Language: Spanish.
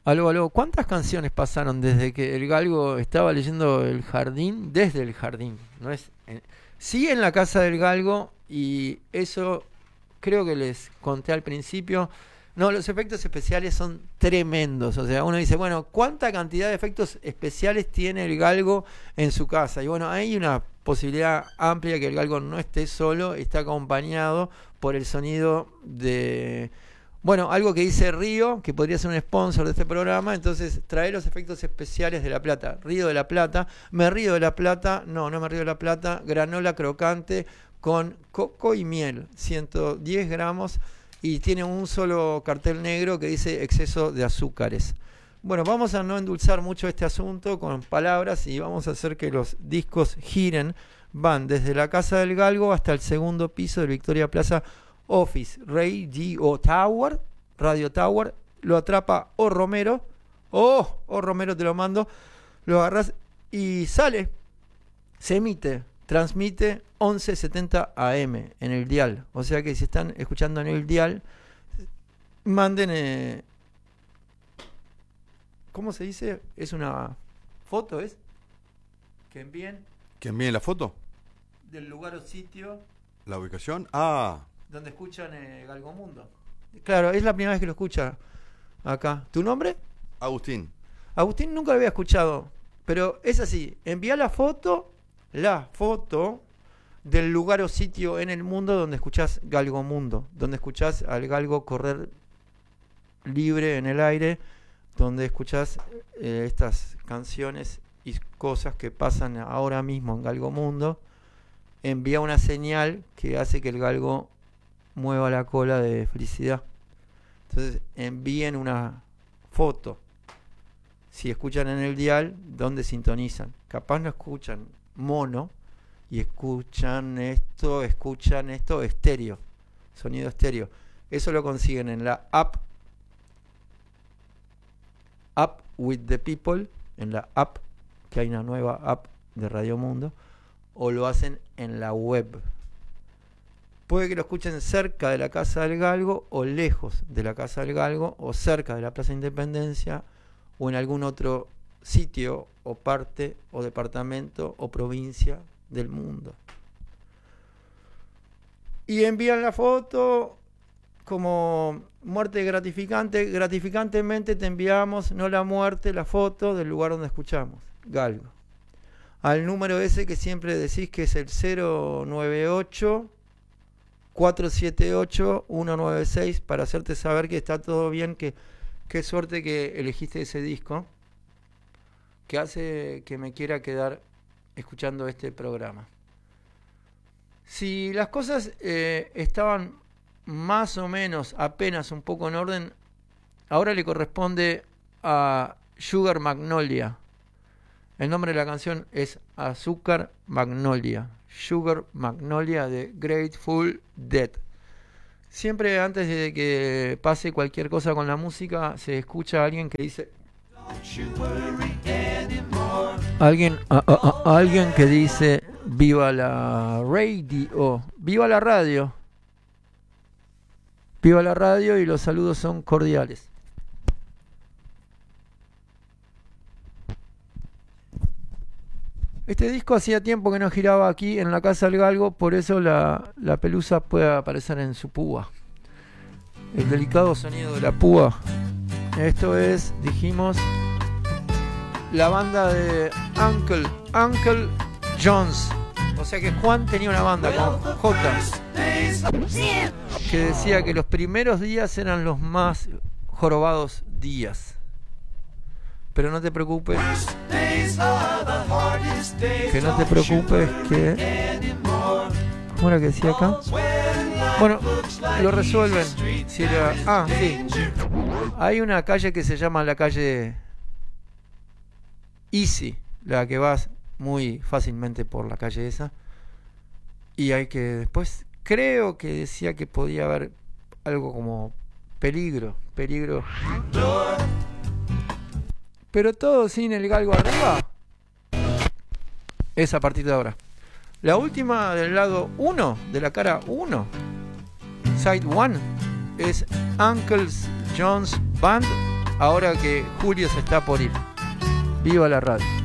Aló, aló, ¿cuántas canciones pasaron desde que el Galgo estaba leyendo El Jardín? Desde el Jardín, no es sí, en la casa del Galgo, y eso creo que les conté al principio. No, los efectos especiales son tremendos. O sea, uno dice, bueno, ¿cuánta cantidad de efectos especiales tiene el Galgo en su casa? Y bueno, hay una posibilidad amplia que el Galgo no esté solo, está acompañado por el sonido de, bueno, algo que dice Río, que podría ser un sponsor de este programa. Entonces trae los efectos especiales de La Plata. Río de La Plata, me río de La Plata, no me río de La Plata, granola crocante con coco y miel, 110 gramos, y tiene un solo cartel negro que dice exceso de azúcares. Bueno, vamos a no endulzar mucho este asunto con palabras y vamos a hacer que los discos giren. Van desde la Casa del Galgo hasta el segundo piso del Victoria Plaza Office Radio Tower, Radio Tower. Lo atrapa O Romero. O Romero, te lo mando. Lo agarras y sale. Se emite, transmite 1170 AM en el dial. O sea que si están escuchando en el dial, manden... ¿cómo se dice? Es una foto, ¿es? Que envíen. ¿Que envíen la foto? Del lugar o sitio. ¿La ubicación? Donde escuchan Galgomundo. Claro, es la primera vez que lo escucha acá. ¿Tu nombre? Agustín. Agustín nunca lo había escuchado, pero es así. Envía la foto del lugar o sitio en el mundo donde escuchás Galgomundo, donde escuchás al galgo correr libre en el aire, donde escuchás estas canciones y cosas que pasan ahora mismo en Galgomundo. Envía una señal que hace que el galgo mueva la cola de felicidad. Entonces envíen una foto. Si escuchan en el dial, ¿dónde sintonizan? Capaz no escuchan mono y escuchan esto estéreo, sonido estéreo. Eso lo consiguen en la app with the people, en la app, que hay una nueva app de Radio Mundo, o lo hacen en la web. Puede que lo escuchen cerca de la Casa del Galgo, o lejos de la Casa del Galgo, o cerca de la Plaza Independencia, o en algún otro sitio, o parte, o departamento, o provincia del mundo. Y envían la foto como muerte gratificante. Gratificantemente te enviamos, no la muerte, la foto del lugar donde escuchamos, Galgo. Al número ese que siempre decís, que es el 098 478 196, para hacerte saber que está todo bien, que qué suerte que elegiste ese disco, que hace que me quiera quedar escuchando este programa. Si las cosas estaban más o menos apenas un poco en orden, ahora le corresponde a Sugar Magnolia. El nombre de la canción es Azúcar Magnolia. Sugar Magnolia de Grateful Dead. Siempre antes de que pase cualquier cosa con la música, se escucha a alguien que dice... Alguien que dice: viva la radio, viva la radio. Viva la radio, y los saludos son cordiales. Este disco hacía tiempo que no giraba aquí en la Casa del Galgo, por eso la pelusa puede aparecer en su púa. El delicado sonido de la púa. Esto es, dijimos, la banda de Uncle Jones. O sea que Juan tenía una banda con J, que decía que los primeros días eran los más jorobados días. Pero no te preocupes, ¿cómo era que decía acá? Bueno, lo resuelven. Si era... sí. Hay una calle que se llama la calle Easy, la que vas muy fácilmente por la calle esa. Y hay que después, creo que decía que podía haber algo como peligro. Pero todo sin el galgo arriba es a partir de ahora. La última del lado 1, de la cara 1, Side 1, es Uncle John's Band, ahora que Julio se está por ir. Viva la radio.